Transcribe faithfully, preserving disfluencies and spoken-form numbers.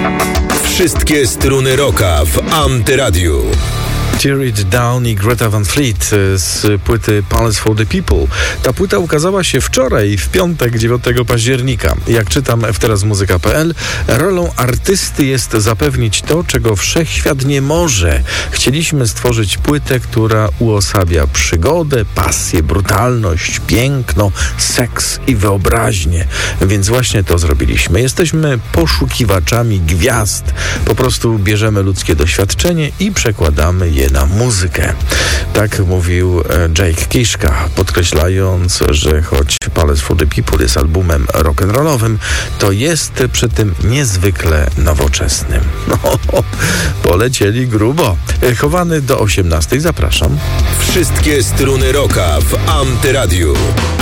Wszystkie struny rocka w Antyradiu. Tear It Down i Greta Van Fleet z płyty Palace for the People. Ta płyta ukazała się wczoraj, w piątek, dziewiątego października. Jak czytam w teraz muzyka kropka p l, rolą artysty jest zapewnić to, czego wszechświat nie może. Chcieliśmy stworzyć płytę, która uosabia przygodę, pasję, brutalność, piękno, seks i wyobraźnię. Więc właśnie to zrobiliśmy. Jesteśmy poszukiwaczami gwiazd. Po prostu bierzemy ludzkie doświadczenie i przekładamy je na muzykę. Tak mówił Jake Kiszka, podkreślając, że choć Palace for the People jest albumem rock'n'rollowym, to jest przy tym niezwykle nowoczesnym. No, polecieli grubo. Chowany do osiemnastej, zapraszam. Wszystkie struny rocka w Antyradiu.